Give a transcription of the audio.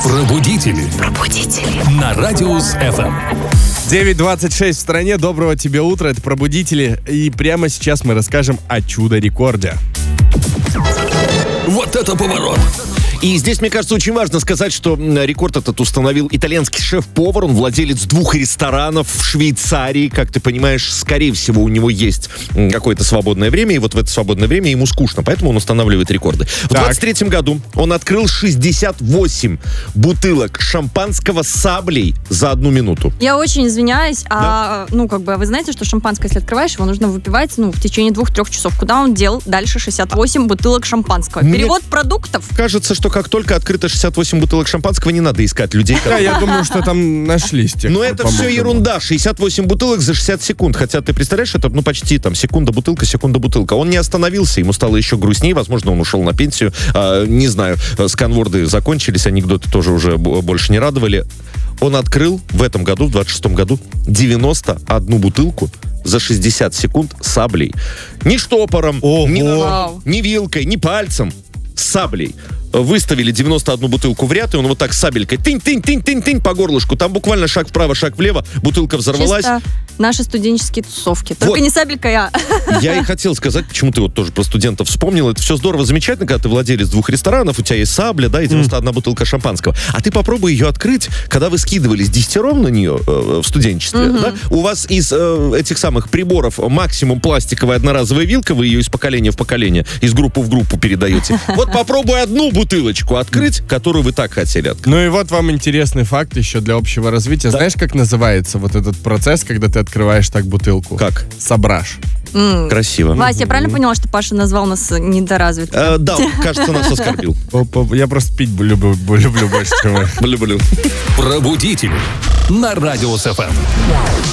Пробудители. На Радиус ФМ. 9:26 в стране. Доброго тебе утра. Это Пробудители. И прямо сейчас мы расскажем о чудо-рекорде. Вот это поворот! И здесь, мне кажется, очень важно сказать, что рекорд этот установил итальянский шеф-повар. Он владелец 2 ресторанов в Швейцарии. Как ты понимаешь, скорее всего, у него есть какое-то свободное время. И вот в это свободное время ему скучно. Поэтому он устанавливает рекорды. В 23-м году он открыл 68 бутылок шампанского с саблей за 1 минуту. Я очень извиняюсь, вы знаете, что шампанское, если открываешь, его нужно выпивать, в течение 2-3 часов. Куда он дел дальше 68 бутылок шампанского? Перевод продуктов? Кажется, что как только открыто 68 бутылок шампанского, не надо искать людей. Да, я думаю, что там нашлись те, Но кто это помог все ему. ерунда. 68 бутылок за 60 секунд. Хотя ты представляешь, это почти секунда-бутылка. Он не остановился, ему стало еще грустнее. Возможно, он ушел на пенсию. Не знаю, сканворды закончились, анекдоты тоже уже больше не радовали. Он открыл в этом году, в 26-м году, 91 бутылку за 60 секунд саблей. Ни штопором, ни вилкой, ни пальцем. С саблей. Выставили 91 бутылку в ряд, и он вот так сабелькой тынь-тынь-тынь-тынь-тынь по горлышку. Там буквально шаг вправо, шаг влево, бутылка взорвалась. Чисто наши студенческие тусовки. Только не сабелькой, а... Я и хотел сказать, почему ты вот тоже про студентов вспомнил. Это все здорово, замечательно, когда ты владелец 2 ресторанов, у тебя есть сабля, да, и 91 бутылка шампанского. А ты попробуй ее открыть, когда вы скидывались 10 на нее в студенчестве, да? У вас из этих самых приборов максимум пластиковая одноразовая вилка, вы ее из поколения в поколение, из группы в группу передаете. Вот попробуй одну бутылочку открыть, которую вы так хотели открыть. Ну и вот вам интересный факт еще для общего развития. Да. Знаешь, как называется вот этот процесс, когда ты открываешь так бутылку? Как? Сабраж. Красиво. Вася, я правильно поняла, что Паша назвал нас недоразвитыми? Да, он, кажется, нас оскорбил. Я просто пить люблю больше, чем вы. Люблю. Пробудители. На Радиус ФМ.